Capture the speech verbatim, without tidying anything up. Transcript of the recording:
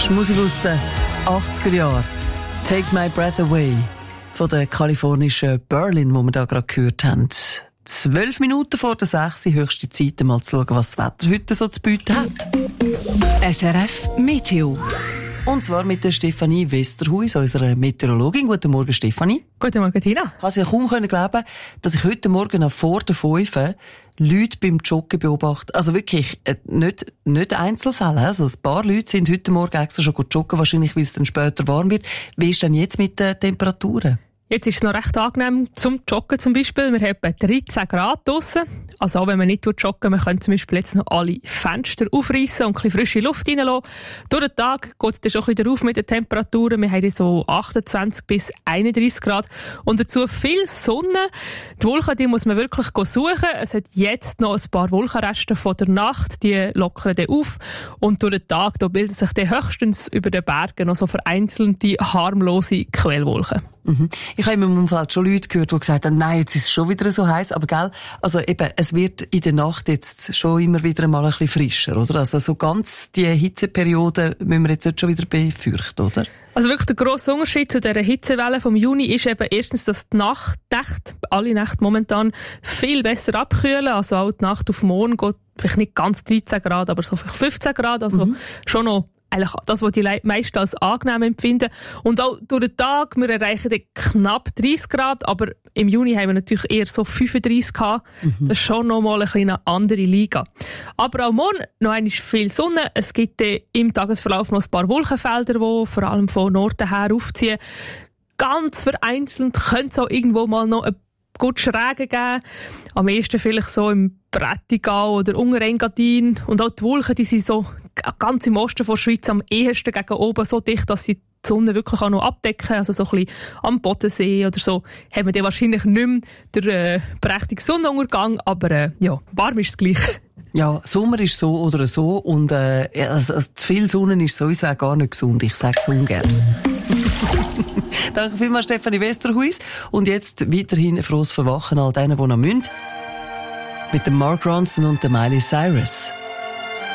Das ist Musik aus den achtziger Jahren. «Take My Breath Away» von der kalifornischen Berlin, wo wir da gerade gehört haben. Zwölf Minuten vor der sechs, höchste Zeit, mal zu schauen, was das Wetter heute so zu bieten hat. S R F Meteo. Und zwar mit der Stefanie Westerhuis, unserer Meteorologin. Guten Morgen, Stefanie. Guten Morgen, Tina. Ich konnte ja kaum glauben, dass ich heute Morgen noch vor der fünf Leute beim Joggen beobachte. Also wirklich, nicht, nicht Einzelfälle. Also ein paar Leute sind heute Morgen extra schon joggen, wahrscheinlich, weil es dann später warm wird. Wie ist denn jetzt mit den Temperaturen? Jetzt ist es noch recht angenehm zum Joggen zum Beispiel. Wir haben etwa dreizehn Grad draussen. Also auch wenn man nicht joggen, man kann zum Beispiel jetzt noch alle Fenster aufreißen und ein bisschen frische Luft reinlassen. Durch den Tag geht es dann schon wieder auf mit den Temperaturen. Wir haben so achtundzwanzig bis einunddreissig Grad. Und dazu viel Sonne. Die Wolken, die muss man wirklich suchen. Es hat jetzt noch ein paar Wolkenreste von der Nacht. Die lockern dann auf. Und durch den Tag da bilden sich dann höchstens über den Bergen noch so vereinzelte, harmlose Quellwolken. Mhm. Ich habe in meinem Umfeld schon Leute gehört, die gesagt haben, nein, jetzt ist es schon wieder so heiß, aber gell, also eben, es wird in der Nacht jetzt schon immer wieder mal ein bisschen frischer, oder? Also so ganz die Hitzeperiode müssen wir jetzt nicht schon wieder befürchten, oder? Also wirklich der grosse Unterschied zu dieser Hitzewelle vom Juni ist eben erstens, dass die Nacht, alle Nächte momentan viel besser abkühlen. Also auch die Nacht auf morgen geht vielleicht nicht ganz dreizehn Grad, aber so vielleicht fünfzehn Grad, also mhm. schon noch eigentlich das, was die meisten als angenehm empfinden. Und auch durch den Tag, wir erreichen dann knapp dreißig Grad, aber im Juni haben wir natürlich eher so fünfunddreissig gehabt. Mhm. Das ist schon nochmal eine kleine andere Liga. Aber auch morgen noch einmal viel Sonne. Es gibt dann im Tagesverlauf noch ein paar Wolkenfelder, die vor allem von Norden her aufziehen. Ganz vereinzelt könnte es auch irgendwo mal noch ein gut Schräge geben. Am ehesten vielleicht so im Prättigau oder Unterengadin. Und auch die Wolken, die sind so ganz im Osten von der Schweiz am ehesten gegen oben so dicht, dass sie die Sonne wirklich auch noch abdecken. Also so ein bisschen am Bodensee oder so haben wir dann wahrscheinlich nicht mehr den äh, prächtigen Sonnenuntergang, aber äh, ja, warm ist es gleich. Ja, Sommer ist so oder so und äh, also, also, zu viel Sonne ist sowieso auch gar nicht gesund. Ich sage es ungern. Danke vielmals, Stefanie Westerhuis. Und jetzt weiterhin ein frohes Verwachen all denen, die noch müssen. Mit dem Mark Ronson und der Miley Cyrus.